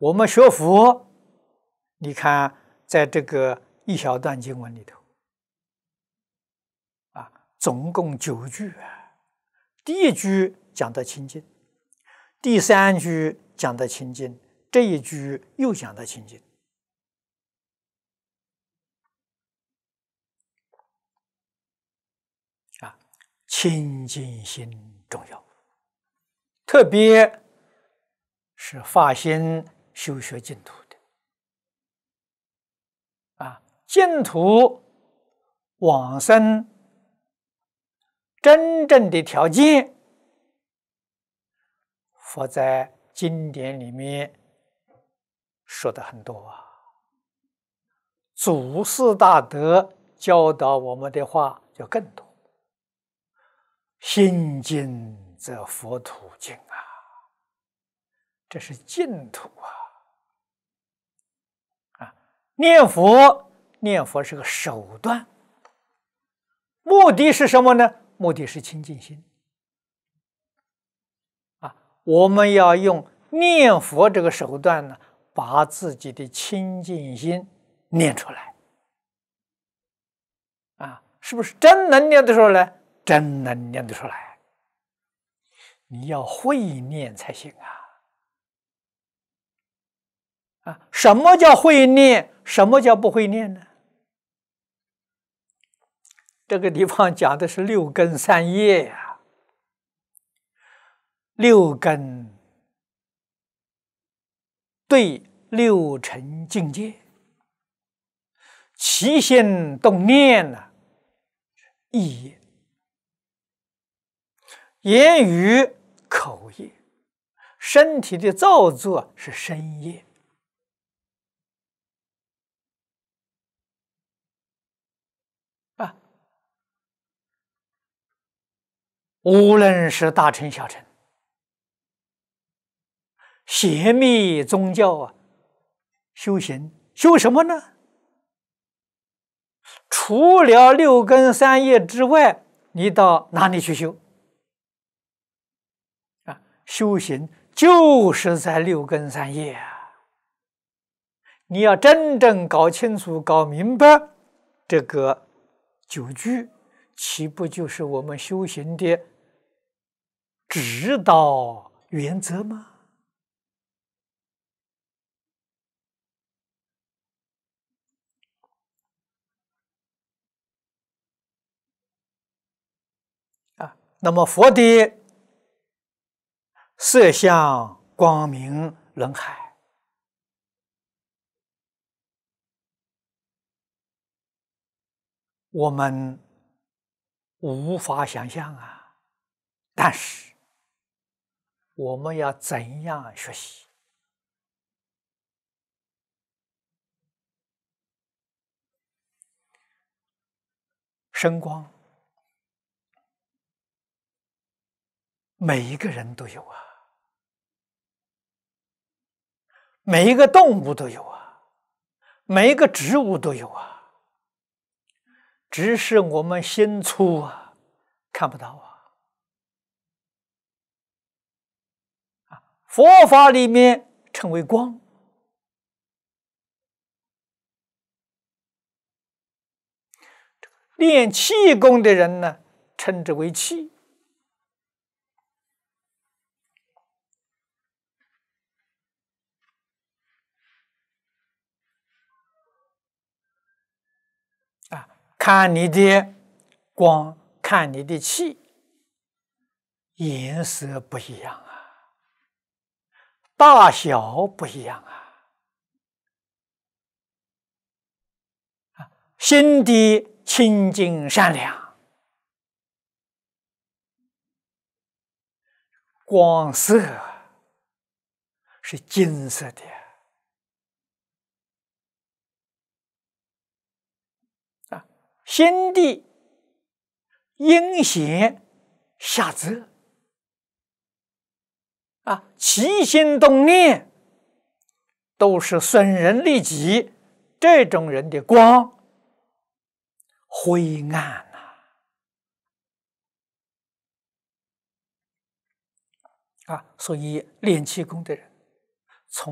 我们学佛，你看在这个一小段经文里头，总共9句啊。第1句讲的清净，第3句讲的清净，这一句又讲的清净。清净心重要，特别是发心修学净土的净土往生真正的条件，佛在经典里面说的很多祖师大德教导我们的话就更多。心净则佛土净这是净土念佛是个手段，目的是什么呢？目的是清净心我们要用念佛这个手段呢，把自己的清净心念出来是不是真能念得出来？真能念得出来，你要会念才行什么叫会念？什么叫不会念呢？这个地方讲的是6根3业6根对6尘境界，起心动念意业，言语口业，身体的造作是身业无论是大乘小乘，邪密宗教修行修什么呢？除了6根3业之外，你到哪里去修修行就是在6根3业你要真正搞清楚搞明白这个9句，岂不就是我们修行的指导原则吗？那么佛的色相光明轮海，我们无法想象但是我们要怎样学习？声光每一个人都有每一个动物都有每一个植物都有只是我们心粗看不到佛法里面称为光，练气功的人呢，称之为气。看你的光，看你的气，颜色不一样大小不一样心地清净善良，光色是金色的心地阴险下泽起心动念都是损人利己，这种人的光灰暗所以练气功的人